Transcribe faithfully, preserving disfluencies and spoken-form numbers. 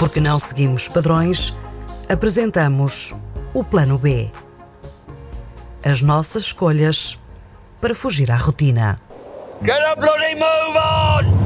Porque não seguimos padrões, apresentamos o Plano B. As nossas escolhas para fugir à rotina. Get a bloody move on!